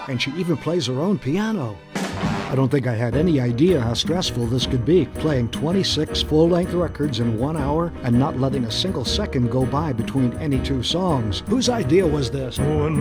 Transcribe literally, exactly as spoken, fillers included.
and she even plays her own piano. I don't think I had any idea how stressful this could be, playing twenty-six full-length records in one hour and not letting a single second go by between any two songs. Whose idea was this?